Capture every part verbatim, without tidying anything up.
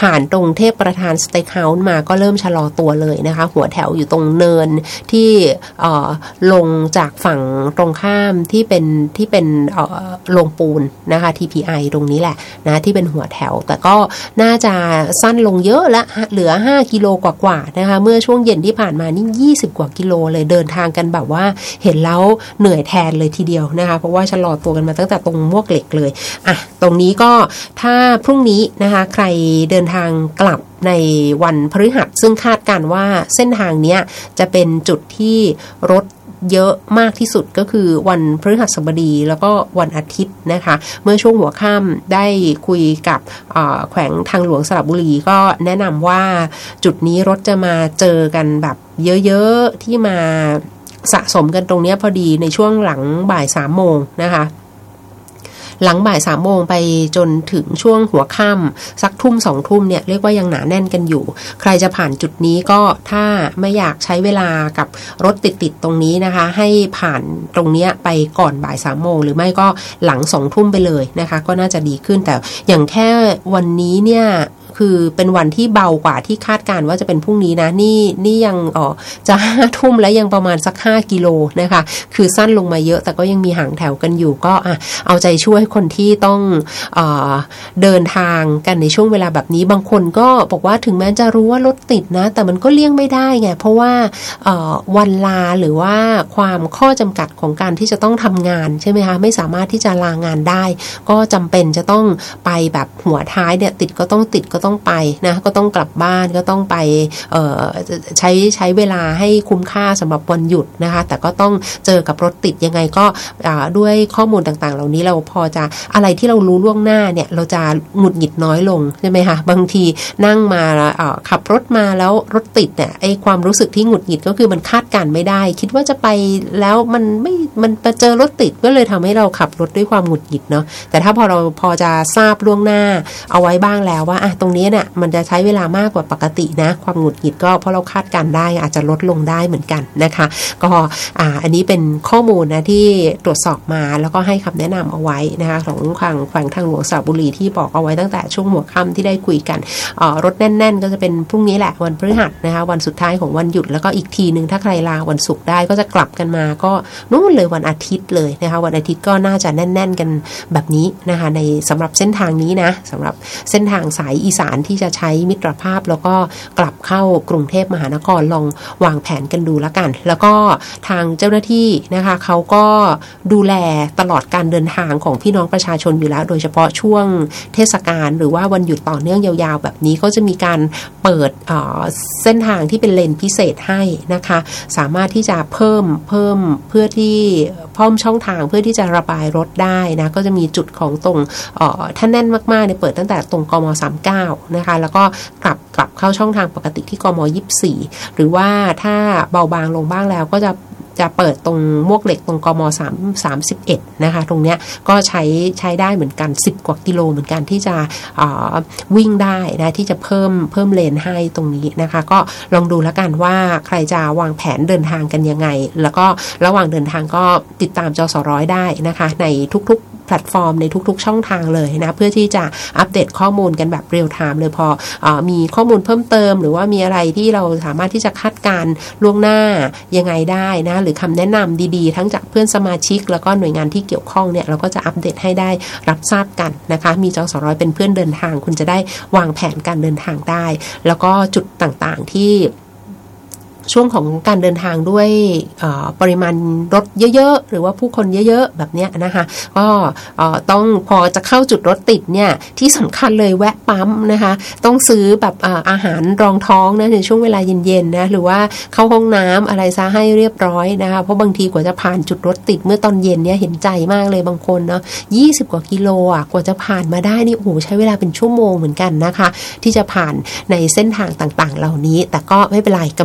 ผ่านตรงเทพประธานสเต็กเฮาส์มาก็เริ่มชะลอตัวเลยนะคะหัวแถวอยู่ตรงเนินที่ลงจากฝั่งตรงข้ามที่เป็นที่เป็นโรงปูนนะคะ ที พี ไอ ตรงนี้แหละนะที่เป็นหัวแถวแต่ก็น่าจะสั้นลงเยอะละเหลือห้ากิโลกว่าๆนะคะเมื่อช่วงเย็นที่ผ่านมานี่ยี่สิบกว่ากิโลเลยเดินทางกันแบบว่าเห็นแล้วเหนื่อยแทนเลยทีเดียวนะคะเพราะว่าชะลอตัวกันมาตั้งแต่ตรงมวกเหล็กเลยอ่ะตรงนี้ก็ถ้าพรุ่งนี้นะคะใครเดินทางกลับในวันพฤหัสซึ่งคาดการว่าเส้นทางนี้จะเป็นจุดที่รถเยอะมากที่สุดก็คือวันพฤหัสบดีแล้วก็วันอาทิตย์นะคะเมื่อช่วงหัวค่ำได้คุยกับแขวงทางหลวงสระบุรีก็แนะนำว่าจุดนี้รถจะมาเจอกันแบบเยอะๆที่มาสะสมกันตรงนี้พอดีในช่วงหลังบ่ายสามโมงนะคะหลังบ่ายสามโมงไปจนถึงช่วงหัวค่ำสักทุ่มสองทุ่มเนี่ยเรียกว่ายังหนาแน่นกันอยู่ใครจะผ่านจุดนี้ก็ถ้าไม่อยากใช้เวลากับรถติดๆตรงนี้นะคะให้ผ่านตรงนี้ไปก่อนบ่ายสามโมงหรือไม่ก็หลังสองทุ่มไปเลยนะคะก็น่าจะดีขึ้นแต่อย่างแค่วันนี้เนี่ยคือเป็นวันที่เบากว่าที่คาดการว่าจะเป็นพรุ่งนี้นะนี่นี่ยังอ๋อจะห้าทุ่มแล้วยังประมาณสักห้ากิโลนะคะคือสั้นลงมาเยอะแต่ก็ยังมีห่างแถวกันอยู่ก็อ่ะเอาใจช่วยคนที่ต้องเอ่อเดินทางกันในช่วงเวลาแบบนี้บางคนก็บอกว่าถึงแม้จะรู้ว่ารถติดนะแต่มันก็เลี่ยงไม่ได้ไงเพราะว่าเอ่อวันลาหรือว่าความข้อจำกัดของการที่จะต้องทำงานใช่ไหมคะไม่สามารถที่จะลางานได้ก็จำเป็นจะต้องไปแบบหัวท้ายเนี่ยติดก็ต้องติดก็ต้องไปนะก็ต้องกลับบ้านก็ต้องไปเอ่อใช้ใช้เวลาให้คุ้มค่าสำหรับวันหยุดนะคะแต่ก็ต้องเจอกับรถติดยังไงก็ด้วยข้อมูลต่างๆเหล่านี้เราพอจะอะไรที่เรารู้ล่วงหน้าเนี่ยเราจะหงุดหงิดน้อยลงใช่ไหมคะบางทีนั่งมาขับรถมาแล้วรถติดเนี่ยไอความรู้สึกที่หงุดหงิดก็คือมันคาดการไม่ได้คิดว่าจะไปแล้วมันไม่มันไปเจอรถติดก็เลยทำให้เราขับรถด้วยความหงุดหงิดเนาะแต่ถ้าพอเราพอจะทราบล่วงหน้าเอาไว้บ้างแล้วว่าอ่ะตรงนี้เนี่ยมันจะใช้เวลามากกว่าปกตินะความหงุดหงิดก็เพราะเราคาดการได้อาจจะลดลงได้เหมือนกันนะคะก็อ่าอันนี้เป็นข้อมูลนะที่ตรวจสอบมาแล้วก็ให้คำแนะนำเอาไว้นะคะของทางแขวงทางหลวงสระบุรีที่บอกเอาไว้ตั้งแต่ช่วงหัวค่ำที่ได้คุยกันรถแน่นๆก็จะเป็นพรุ่งนี้แหละวันพฤหัสนะคะวันสุดท้ายของวันหยุดแล้วก็อีกทีนึงถ้าใครลาวันศุกร์ได้ก็จะกลับกันมาก็นู่นเลยวันอาทิตย์เลยนะคะวันอาทิตย์ก็น่าจะแน่นๆกันแบบนี้นะคะในสำหรับเส้นทางนี้นะสำหรับเส้นทางสายอีสานที่จะใช้มิตรภาพแล้วก็กลับเข้ากรุงเทพมหานครลองวางแผนกันดูแล้วกันแล้วก็ทางเจ้าหน้าที่นะคะเขาก็ดูแลตลอดการเดินทางของพี่น้องประชาชนอยู่แล้วโดยเฉพาะช่วงเทศกาลหรือว่าวันหยุดต่อเนื่องยาวๆแบบนี้ก็จะมีการเปิดเอ่อเส้นทางที่เป็นเลนพิเศษให้นะคะสามารถที่จะเพิ่มเพิ่มเพื่อที่เพิ่มช่องทางเพื่อที่จะระบายรถได้นะก็จะมีจุดของตรงเอ่อถ้าแน่นมากๆเนี่ยเปิดตั้งแต่ตรงกมสามสิบเก้านะคะแล้วก็กลับกลับเข้าช่องทางปกติที่กมยี่สิบสี่หรือว่าถ้าเบาบางลงบ้างแล้วก็จะจะเปิดตรงมวกเหล็กตรงกมสามสามสิบเอ็ดนะคะตรงเนี้ยก็ใช้ใช้ได้เหมือนกันสิบกว่ากิโลเหมือนกันที่จะวิ่งได้นะที่จะเพิ่มเพิ่มเลนให้ตรงนี้นะคะก็ลองดูแล้วกันว่าใครจะวางแผนเดินทางกันยังไงแล้วก็ระหว่างเดินทางก็ติดตามจสร้อยได้นะคะในทุกๆแพลตฟอร์มในทุกๆช่องทางเลยนะเพื่อที่จะอัปเดตข้อมูลกันแบบเรียลไทม์เลยพอเอ่อมีข้อมูลเพิ่มเติมหรือว่ามีอะไรที่เราสามารถที่จะคาดการล่วงหน้ายังไงได้นะหรือคำแนะนำดีๆทั้งจากเพื่อนสมาชิกแล้วก็หน่วยงานที่เกี่ยวข้องเนี่ยเราก็จะอัปเดตให้ได้รับทราบกันนะคะมีจสร้อยเป็นเพื่อนเดินทางคุณจะได้วางแผนการเดินทางได้แล้วก็จุดต่างๆที่ช่วงของการเดินทางด้วยปริมาณรถเยอะๆหรือว่าผู้คนเยอะๆแบบนี้นะคะก็ต้องพอจะเข้าจุดรถติดเนี่ยที่สำคัญเลยแวะปั๊มนะคะต้องซื้อแบบอาหารรองท้องนะในช่วงเวลาเย็นๆนะหรือว่าเข้าห้องน้ำอะไรซะให้เรียบร้อยนะคะเพราะบางทีกว่าจะผ่านจุดรถติดเมื่อตอนเย็นเนี่ยเห็นใจมากเลยบางคนเนาะยี่สิบกว่ากิโลอ่ะกว่าจะผ่านมาได้นี่โอ้โหใช้เวลาเป็นชั่วโมงเหมือนกันนะคะที่จะผ่านในเส้นทางต่างๆเหล่านี้แต่ก็ไม่เป็นไรเป็น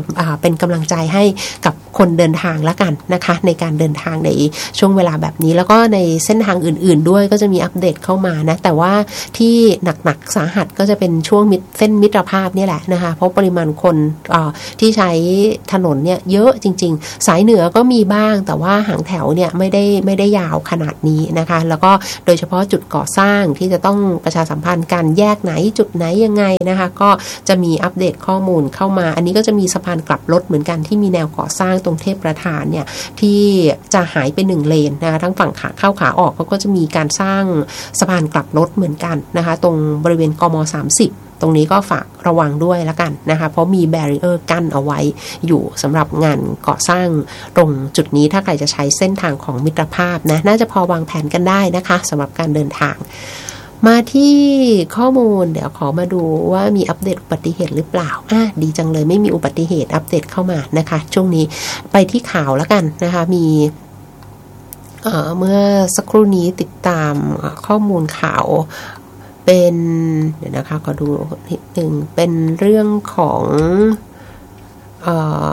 เป็นกำลังใจให้กับคนเดินทางละกันนะคะในการเดินทางในช่วงเวลาแบบนี้แล้วก็ในเส้นทางอื่นๆด้วยก็จะมีอัปเดตเข้ามานะแต่ว่าที่หนักๆสาหัสก็จะเป็นช่วงเส้นมิตรภาพนี่แหละนะคะเพราะปริมาณคนที่ใช้ถนนเนี่ยเยอะจริงๆสายเหนือก็มีบ้างแต่ว่าหางแถวเนี่ยไม่ได้ไม่ได้ยาวขนาดนี้นะคะแล้วก็โดยเฉพาะจุดก่อสร้างที่จะต้องประชาสัมพันธ์กันแยกไหนจุดไหนยังไงนะคะก็จะมีอัปเดตข้อมูลเข้ามาอันนี้ก็จะมีสะพานกลับรถเหมือนกันที่มีแนวก่อสร้างตรงเทพประธานเนี่ยที่จะหายไปหนึ่งเลนนะคะทั้งฝั่งขาเข้าขาออกเขาก็จะมีการสร้างสะพานกลับรถเหมือนกันนะคะตรงบริเวณกม.สามสิบตรงนี้ก็ฝากระวังด้วยละกันนะคะเพราะมีแบรีเออร์กั้นเอาไว้อยู่สำหรับงานก่อสร้างตรงจุดนี้ถ้าใครจะใช้เส้นทางของมิตรภาพนะน่าจะพอวางแผนกันได้นะคะสำหรับการเดินทางมาที่ข้อมูลเดี๋ยวขอมาดูว่ามีอัปเดตอุบัติเหตุหรือเปล่าอ่ะดีจังเลยไม่มีอุบัติเหตุอัปเดตเข้ามานะคะช่วงนี้ไปที่ข่าวแล้วกันนะคะมีเอ่อเมื่อสักครู่นี้ติดตามข้อมูลข่าวเป็นเดี๋ยวนะคะขอดูนิดนึงเป็นเรื่องของเอ่อ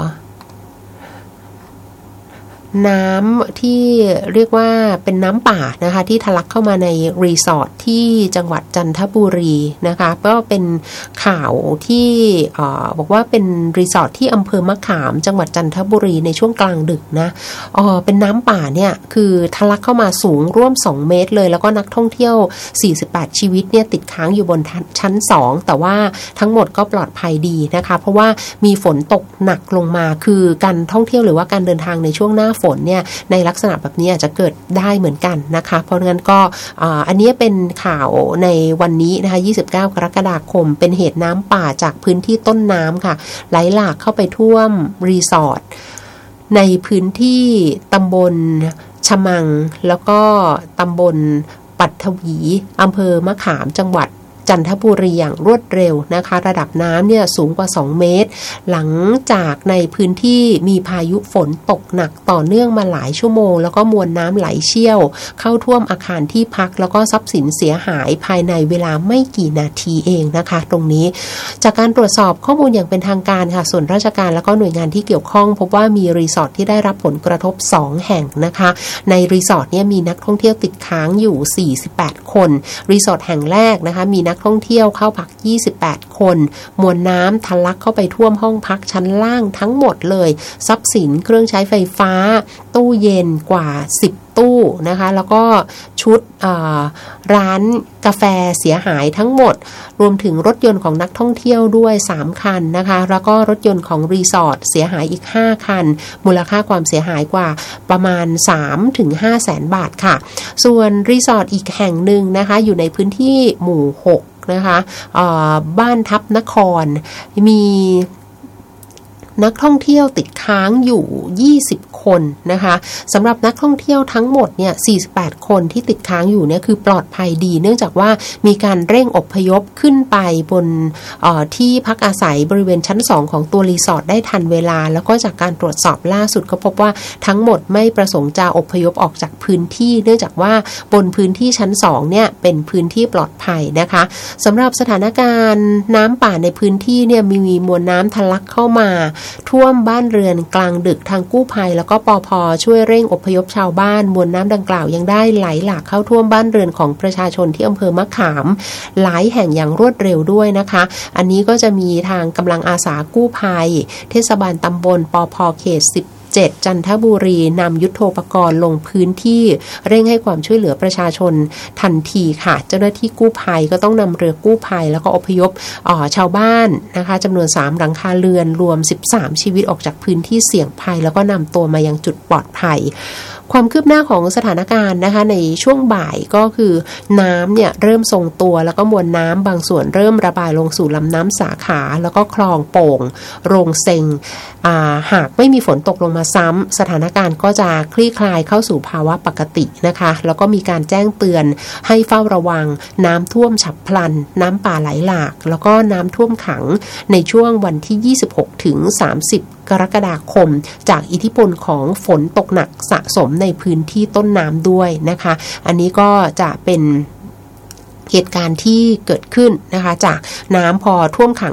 น้ำที่เรียกว่าเป็นน้ำป่านะคะที่ทะลักเข้ามาในรีสอร์ทที่จังหวัดจันทบุรีนะคะก็เป็นข่าวที่บอกว่าเป็นรีสอร์ทที่อำเภอมะขามจังหวัดจันทบุรีในช่วงกลางดึกนะอ๋อเป็นน้ำป่าเนี่ยคือทะลักเข้ามาสูงร่วมสองเมตรเลยแล้วก็นักท่องเที่ยวสี่สิบแปดชีวิตเนี่ยติดค้างอยู่บนชั้นสองแต่ว่าทั้งหมดก็ปลอดภัยดีนะคะเพราะว่ามีฝนตกหนักลงมาคือการท่องเที่ยวหรือว่าการเดินทางในช่วงหน้าฝนเนี่ยในลักษณะแบบนี้อาจจะเกิดได้เหมือนกันนะคะเพราะงั้นก็อันนี้เป็นข่าวในวันนี้นะคะยี่สิบเก้ากรกฎาคมเป็นเหตุน้ำป่าจากพื้นที่ต้นน้ำค่ะไหลหลากเข้าไปท่วมรีสอร์ทในพื้นที่ตำบลชะมังแล้วก็ตำบลปัทวีอำเภอมะขามจังหวัดจันทบุรีอย่างรวดเร็วนะคะระดับน้ำเนี่ยสูงกว่าสองเมตรหลังจากในพื้นที่มีพายุฝนตกหนักต่อเนื่องมาหลายชั่วโมงแล้วก็มวลน้ำไหลเชี่ยวเข้าท่วมอาคารที่พักแล้วก็ทรัพย์สินเสียหายภายในเวลาไม่กี่นาทีเองนะคะตรงนี้จากการตรวจสอบข้อมูลอย่างเป็นทางการค่ะส่วนราชการแล้วก็หน่วยงานที่เกี่ยวข้องพบว่ามีรีสอร์ทที่ได้รับผลกระทบสองแห่งนะคะในรีสอร์ทเนี่ยมีนักท่องเที่ยวติดค้างอยู่สี่สิบแปดคนรีสอร์ทแห่งแรกนะคะมีนักท่องเที่ยวเข้าพักยี่สิบแปดคนมวลน้ำทะลักเข้าไปท่วมห้องพักชั้นล่างทั้งหมดเลยทรัพย์สินเครื่องใช้ไฟฟ้าตู้เย็นกว่าสิบตู้นะคะแล้วก็ชุดร้านกาแฟเสียหายทั้งหมดรวมถึงรถยนต์ของนักท่องเที่ยวด้วยสามคันนะคะแล้วก็รถยนต์ของรีสอร์ทเสียหายอีกห้าคันมูลค่าความเสียหายกว่าประมาณ สามถึงห้า แสนบาทค่ะส่วนรีสอร์ทอีกแห่งหนึ่งนะคะอยู่ในพื้นที่หมู่หกนะคะบ้านทับนครมีนักท่องเที่ยวติดค้างอยู่ยี่สิบคนนะคะสำหรับนักท่องเที่ยวทั้งหมดเนี่ยสี่สิบแปดคนที่ติดค้างอยู่เนี่ยคือปลอดภัยดีเนื่องจากว่ามีการเร่งอพยพขึ้นไปบนที่พักอาศัยบริเวณชั้นสองของตัวรีสอร์ทได้ทันเวลาแล้วก็จากการตรวจสอบล่าสุดก็พบว่าทั้งหมดไม่ประสงค์จะอพยพออกจากพื้นที่เนื่องจากว่าบนพื้นที่ชั้นสองเนี่ยเป็นพื้นที่ปลอดภัยนะคะสำหรับสถานการณ์น้ำป่าในพื้นที่เนี่ยมีมวลน้ำทะลักเข้ามาท่วมบ้านเรือนกลางดึกทางกู้ภัยแล้วก็ปภ.ช่วยเร่งอพยพชาวบ้านมวลน้ำดังกล่าวยังได้ไหลหลากเข้าท่วมบ้านเรือนของประชาชนที่อำเภอมะขามหลายแห่งอย่างรวดเร็วด้วยนะคะอันนี้ก็จะมีทางกำลังอาสากู้ภัยเทศบาลตำบลปภ.เขตสิบเจ็ดจันทบุรีนำยุทโธปกรณ์ลงพื้นที่เร่งให้ความช่วยเหลือประชาชนทันทีค่ะเจ้าหน้าที่กู้ภัยก็ต้องนำเรือกู้ภัยแล้วก็อพยพชาวบ้านนะคะจำนวนสามหลังคาเรือนรวมสิบสามชีวิตออกจากพื้นที่เสี่ยงภัยแล้วก็นำตัวมายังจุดปลอดภัยความคืบหน้าของสถานการณ์นะคะในช่วงบ่ายก็คือน้ำเนี่ยเริ่มทรงตัวแล้วก็มวลน้ำบางส่วนเริ่มระบายลงสู่ลำน้ำสาขาแล้วก็คลองโป่งโรงเซ็งหากไม่มีฝนตกลงมาซ้ำสถานการณ์ก็จะคลี่คลายเข้าสู่ภาวะปกตินะคะแล้วก็มีการแจ้งเตือนให้เฝ้าระวังน้ำท่วมฉับพลันน้ำป่าไหลหลากแล้วก็น้ำท่วมขังในช่วงวันที่ยี่สิบหกถึงสามสิบกรกฎาคมจากอิทธิพลของฝนตกหนักสะสมในพื้นที่ต้นน้ำด้วยนะคะอันนี้ก็จะเป็นเหตุการณ์ที่เกิดขึ้นนะคะจากน้ำพอท่วมขังที่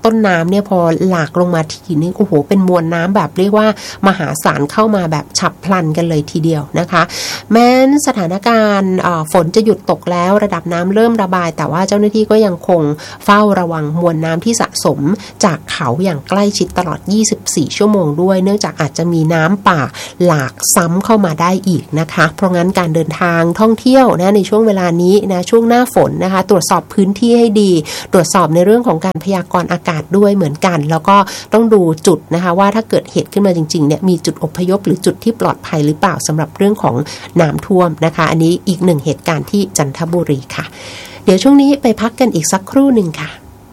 ต้นน้ำเนี่ยพอหลากลงมาทีนึงโอ้โหเป็นมวลน้ำแบบเรียกว่ามหาศาลเข้ามาแบบฉับพลันกันเลยทีเดียวนะคะแม้นสถานการณ์ฝนจะหยุดตกแล้วระดับน้ำเริ่มระบายแต่ว่าเจ้าหน้าที่ก็ยังคงเฝ้าระวังมวลน้ำที่สะสมจากเขาอย่างใกล้ชิดตลอดยี่สิบสี่ชั่วโมงด้วยเนื่องจากอาจจะมีน้ำป่าหลากซ้ำเข้ามาได้อีกนะคะเพราะงั้นการเดินทางท่องเที่ยวนะในช่วงเวลานี้นะช่วงหน้าฝนนะคะตรวจสอบพื้นที่ให้ดีตรวจสอบในเรื่องของการพยากรณ์อากาศด้วยเหมือนกันแล้วก็ต้องดูจุดนะคะว่าถ้าเกิดเหตุขึ้นมาจริงๆเนี่ยมีจุดอพยพหรือจุดที่ปลอดภัยหรือเปล่าสำหรับเรื่องของน้ำท่วมนะคะอันนี้อีกหนึ่งเหตุการณ์ที่จันทบุรีค่ะเดี๋ยวช่วงนี้ไปพักกันอีกสักครู่หนึ่งค่ะ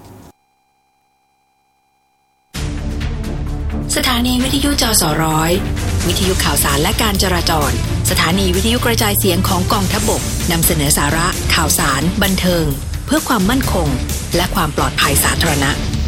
สถานีวิทยุจสร้อยวิทยุข่าวสารและการจราจรสถานีวิทยุกระจายเสียงของกองทัพบกนำเสนอสาระข่าวสารบันเทิงเพื่อความมั่นคงและความปลอดภัยสาธารณะ